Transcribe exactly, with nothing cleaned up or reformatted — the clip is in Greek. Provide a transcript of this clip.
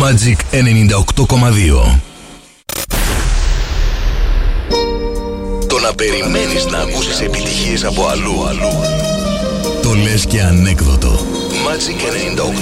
Magic ενενήντα οκτώ κόμμα δύο. Το να περιμένεις να ακούσεις επιτυχίες από αλλού, αλλού. Το λες και ανέκδοτο. Magic ενενήντα οκτώ